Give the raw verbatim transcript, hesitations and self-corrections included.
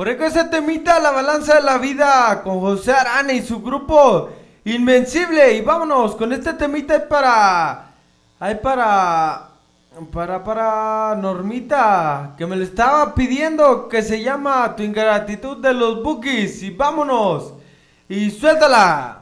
Por eso ese temita, la balanza de la vida con José Arana y su grupo Invencible. Y vámonos con este temita hay para... Hay para... Para, para Normita, que me lo estaba pidiendo, que se llama Tu Ingratitud de los Bookies. Y vámonos. Y suéltala.